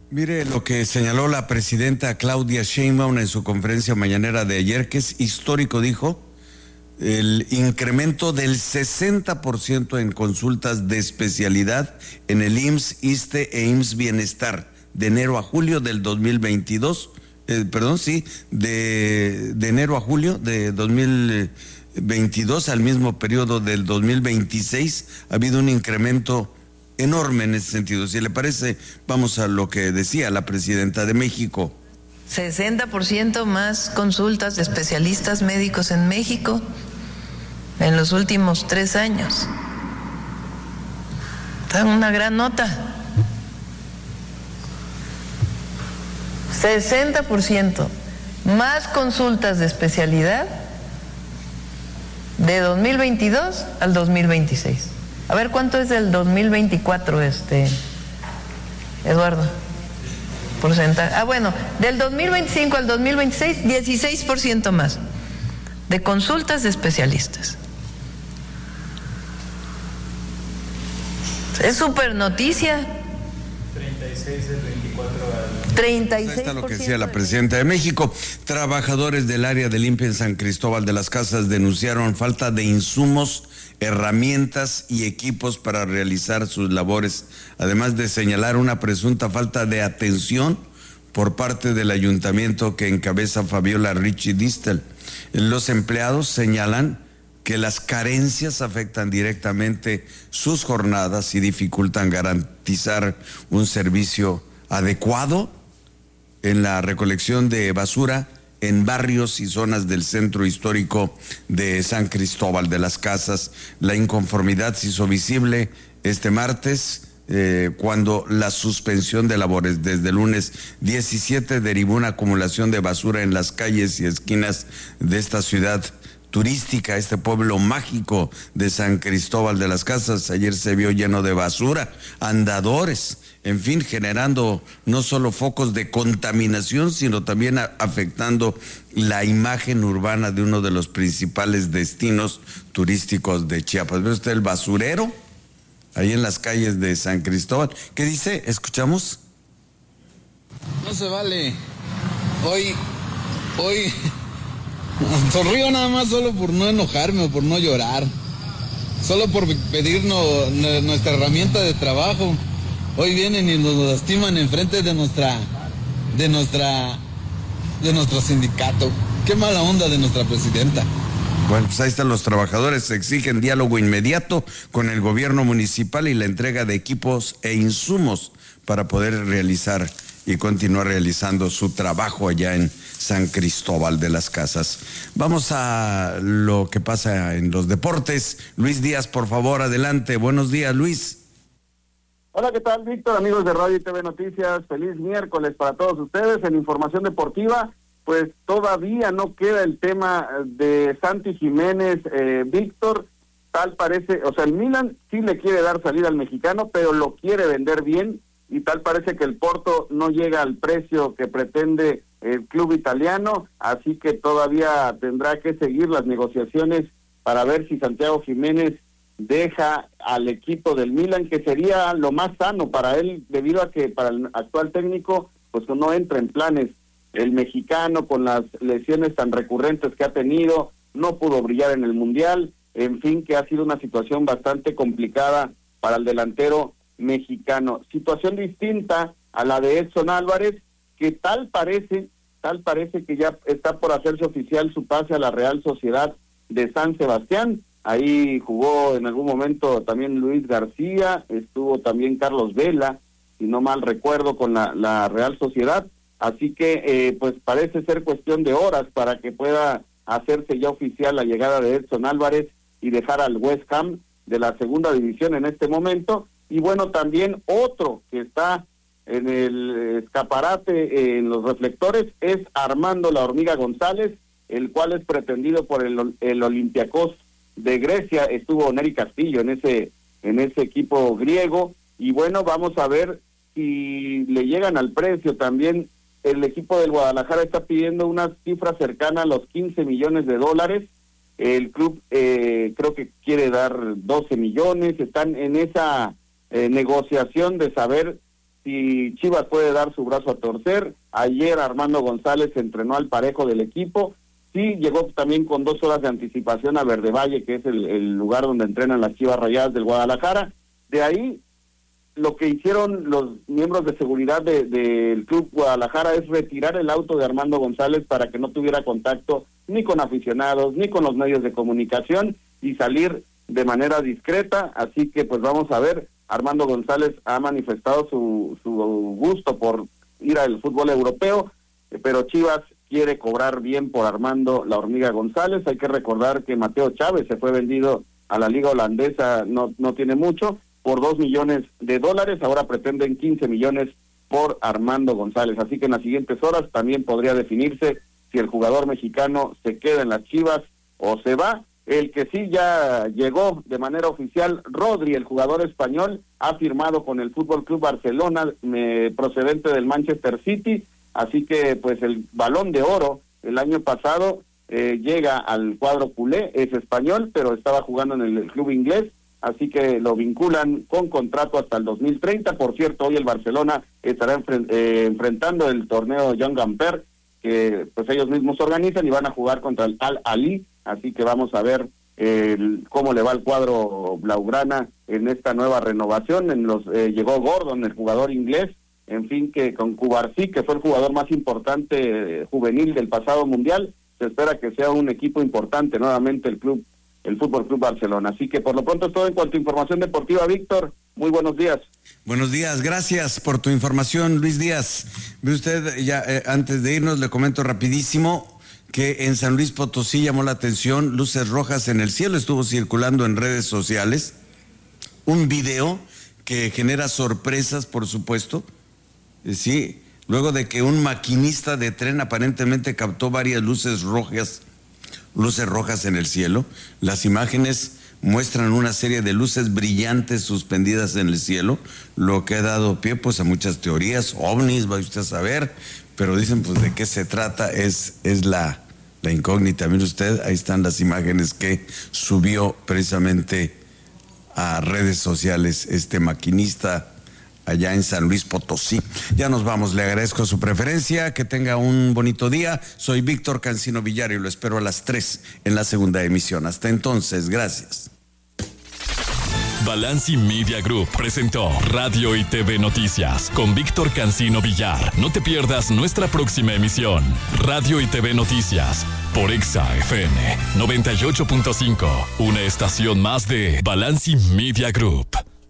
Mire lo que señaló la presidenta Claudia Sheinbaum en su conferencia mañanera de ayer, que es histórico, dijo, el incremento del 60% en consultas de especialidad en el IMSS, ISSSTE e IMSS Bienestar de enero a julio del 2022, de enero a julio de 2022 al mismo periodo del 2026 ha habido un incremento enorme en ese sentido. Si le parece, vamos a lo que decía la presidenta de México. 60% más consultas de especialistas médicos en México en los últimos 3 años. Está una gran nota. 60% más consultas de especialidad de 2022 al 2026. A ver, ¿cuánto es del 2024, Eduardo? Porcentaje. Bueno, del 2025 al 2026, 16% más de consultas de especialistas. Es súper noticia. 36 del 24 al 36%. Ahí está lo que decía la presidenta de México. Trabajadores del área de limpia en San Cristóbal de las Casas denunciaron falta de insumos, herramientas y equipos para realizar sus labores, además de señalar una presunta falta de atención por parte del ayuntamiento que encabeza Fabiola Richie Distel. Los empleados señalan que las carencias afectan directamente sus jornadas y dificultan garantizar un servicio adecuado en la recolección de basura en barrios y zonas del centro histórico de San Cristóbal de las Casas. La inconformidad se hizo visible este martes cuando la suspensión de labores desde el lunes 17 derivó una acumulación de basura en las calles y esquinas de esta ciudad turística, este pueblo mágico de San Cristóbal de las Casas. Ayer se vio lleno de basura, andadores, en fin, generando no solo focos de contaminación, sino también afectando la imagen urbana de uno de los principales destinos turísticos de Chiapas. ¿Ve usted el basurero ahí en las calles de San Cristóbal? ¿Qué dice? ¿Escuchamos? No se vale. Hoy sonrío nada más solo por no enojarme o por no llorar. Solo por pedirnos nuestra herramienta de trabajo. Hoy vienen y nos lastiman enfrente de nuestro sindicato. Qué mala onda de nuestra presidenta. Bueno, pues ahí están los trabajadores, exigen diálogo inmediato con el gobierno municipal y la entrega de equipos e insumos para poder realizar y continuar realizando su trabajo allá en San Cristóbal de las Casas. Vamos a lo que pasa en los deportes. Luis Díaz, por favor, adelante. Buenos días, Luis. Hola, ¿qué tal, Víctor? Amigos de Radio y TV Noticias, feliz miércoles para todos ustedes. En información deportiva, pues todavía no queda el tema de Santi Jiménez, Víctor. Tal parece, o sea, el Milan sí le quiere dar salida al mexicano, pero lo quiere vender bien, y tal parece que el Porto no llega al precio que pretende el club italiano, así que todavía tendrá que seguir las negociaciones para ver si Santiago Jiménez deja al equipo del Milan, que sería lo más sano para él, debido a que para el actual técnico pues no entra en planes. El mexicano, con las lesiones tan recurrentes que ha tenido, no pudo brillar en el Mundial, en fin, que ha sido una situación bastante complicada para el delantero mexicano. Situación distinta a la de Edson Álvarez, que tal parece que ya está por hacerse oficial su pase a la Real Sociedad de San Sebastián. Ahí jugó en algún momento también Luis García, estuvo también Carlos Vela, si no mal recuerdo, con la Real Sociedad. Así que pues parece ser cuestión de horas para que pueda hacerse ya oficial la llegada de Edson Álvarez y dejar al West Ham de la segunda división en este momento. Y bueno, también otro que está en el escaparate, en los reflectores, es Armando La Hormiga González, el cual es pretendido por el Olympiacos de Grecia. Estuvo Neri Castillo en ese equipo griego, y bueno, vamos a ver si le llegan al precio. También el equipo del Guadalajara está pidiendo una cifra cercana a los 15 millones de dólares. El club creo que quiere dar 12 millones, están en esa negociación de saber si Chivas puede dar su brazo a torcer. Ayer Armando González entrenó al parejo del equipo. Sí, llegó también con 2 horas de anticipación a Verde Valle, que es el lugar donde entrenan las Chivas Rayadas del Guadalajara. De ahí, lo que hicieron los miembros de seguridad del Club Guadalajara es retirar el auto de Armando González para que no tuviera contacto ni con aficionados, ni con los medios de comunicación, y salir de manera discreta. Así que pues vamos a ver. Armando González ha manifestado su gusto por ir al fútbol europeo, pero Chivas quiere cobrar bien por Armando La Hormiga González. Hay que recordar que Mateo Chávez se fue vendido a la liga holandesa no tiene mucho, por $2 millones. Ahora pretenden 15 millones por Armando González. Así que en las siguientes horas también podría definirse si el jugador mexicano se queda en las Chivas o se va. El que sí ya llegó de manera oficial, Rodri, el jugador español, ha firmado con el Fútbol Club Barcelona, procedente del Manchester City. Así que pues el Balón de Oro el año pasado llega al cuadro culé. Es español, pero estaba jugando en el club inglés, así que lo vinculan con contrato hasta el 2030. Por cierto, hoy el Barcelona estará enfrentando el torneo Young Gamper, que pues ellos mismos organizan, y van a jugar contra el Al-Ahly. Así que vamos a ver cómo le va al cuadro blaugrana en esta nueva renovación. Llegó Gordon, el jugador inglés, en fin, que con Cubarsí, que fue el jugador más importante juvenil del pasado mundial. Se espera que sea un equipo importante nuevamente el Fútbol Club Barcelona. Así que por lo pronto es todo en cuanto a información deportiva. Víctor, muy buenos días. Buenos días, gracias por tu información, Luis Díaz. Ve usted, ya antes de irnos le comento rapidísimo que en San Luis Potosí llamó la atención luces rojas en el cielo. Estuvo circulando en redes sociales un video que genera sorpresas, por supuesto. Sí, luego de que un maquinista de tren aparentemente captó varias luces rojas en el cielo. Las imágenes muestran una serie de luces brillantes suspendidas en el cielo, lo que ha dado pie pues a muchas teorías, ovnis, va usted a saber, pero dicen pues de qué se trata, es la incógnita. Mire usted, ahí están las imágenes que subió precisamente a redes sociales este maquinista allá en San Luis Potosí. Ya nos vamos, le agradezco su preferencia, que tenga un bonito día. Soy Víctor Cancino Villar y lo espero a las 3 en la segunda emisión. Hasta entonces, gracias. Balanci Media Group presentó Radio y TV Noticias con Víctor Cancino Villar. No te pierdas nuestra próxima emisión. Radio y TV Noticias por Exa FM 98.5, una estación más de Balanci Media Group.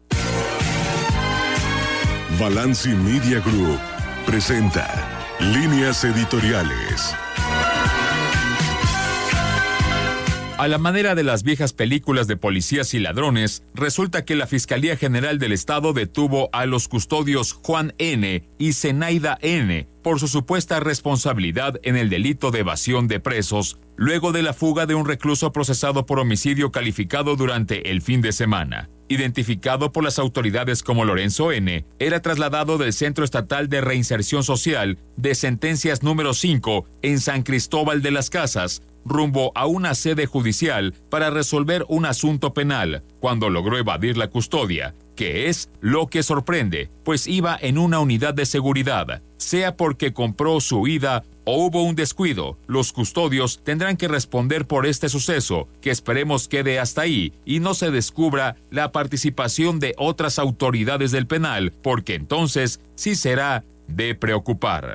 Balanci Media Group presenta Líneas Editoriales. A la manera de las viejas películas de policías y ladrones, resulta que la Fiscalía General del Estado detuvo a los custodios Juan N. y Zenaida N. por su supuesta responsabilidad en el delito de evasión de presos, luego de la fuga de un recluso procesado por homicidio calificado durante el fin de semana. Identificado por las autoridades como Lorenzo N., era trasladado del Centro Estatal de Reinserción Social de Sentencias número 5 en San Cristóbal de las Casas, rumbo a una sede judicial para resolver un asunto penal, cuando logró evadir la custodia, que es lo que sorprende, pues iba en una unidad de seguridad. Sea porque compró su huida o hubo un descuido, los custodios tendrán que responder por este suceso, que esperemos quede hasta ahí y no se descubra la participación de otras autoridades del penal, porque entonces sí será de preocupar.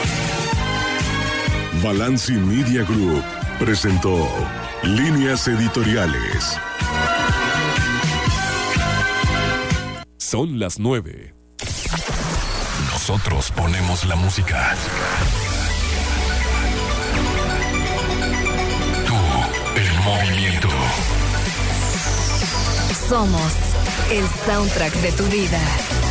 Balanci Media Group presentó Líneas Editoriales. Son las 9. Nosotros ponemos la música. Tú, el movimiento. Somos el soundtrack de tu vida.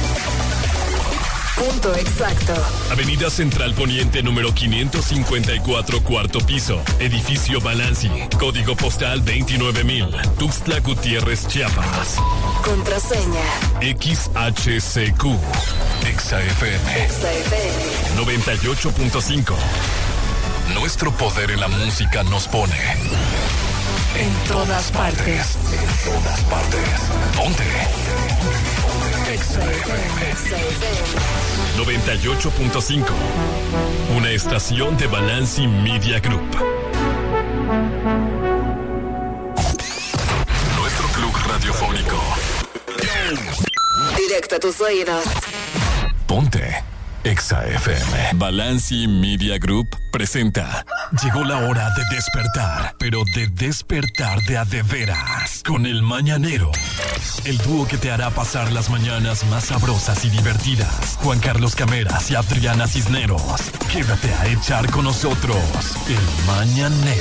Punto exacto. Avenida Central Poniente número 554, cuarto piso. Edificio Balanci. Código postal 29000. Tuxtla Gutiérrez, Chiapas. Contraseña XHCQ. XFM 98.5. Nuestro poder en la música nos pone en todas partes. En todas partes. ¿Dónde? XFM. 98.5. Una estación de Balanci Media Group. Nuestro club radiofónico. Directo a tus oídos. Ponte Exa FM. Balanci Media Group presenta. Llegó la hora de despertar, pero de despertar de a de veras. Con el Mañanero. El dúo que te hará pasar las mañanas más sabrosas y divertidas. Juan Carlos Cameras y Adriana Cisneros. Quédate a echar con nosotros. El Mañanero.